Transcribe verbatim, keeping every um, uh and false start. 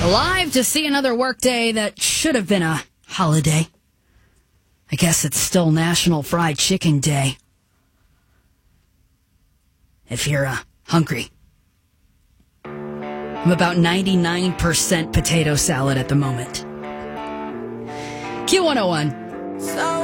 Alive to see another workday that should have been a holiday. I guess it's still National Fried Chicken Day. If you're uh, hungry. I'm about ninety-nine percent potato salad at the moment. Q one oh one. So